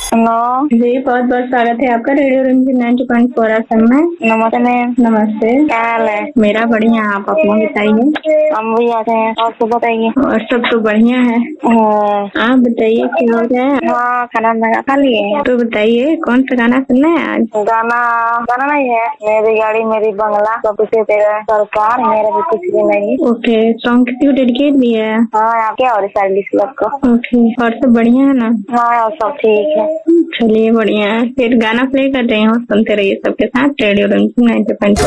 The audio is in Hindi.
हेलो जी, बहुत बहुत स्वागत है आपका रेडियो रंजन 90.4 एफएम में। नमस्ते मैम। नमस्ते। क्या हाल है? मेरा बढ़िया, आप अपना बताइए। हम भी आते हैं। और सब बताइए। और सब तो बढ़िया है। आप बताइए क्या हो रहा है? हाँ, खाना वाना खा लिए? तो बताइए कौन सा गाना सुनना है आज? गाना गाना नहीं है। मेरी गाड़ी मेरी बंगला, सब कुछ तेरा सरकार, मेरा भी कुछ भी नहीं। ओके, सॉन्ग किसी को डेडिकेट भी है? हाँ, आप क्या हो रही सारी लिस्ट लोग को? ओके, और सब बढ़िया है ना? हाँ, और सब ठीक है। चलिए बढ़िया है, फिर गाना प्ले कर रहे हो, सुनते रहिए सबके साथ रेडियो रंजन 90.4।